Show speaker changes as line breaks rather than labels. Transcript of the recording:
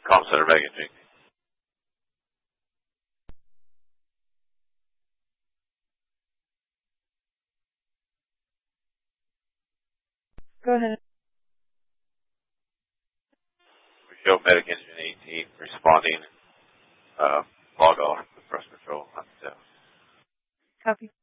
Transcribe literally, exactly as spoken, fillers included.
Comm Center, Megan Jenkins.
Go ahead.
We show Medic Engine eighteen responding. Uh, log off the first patrol.
Copy.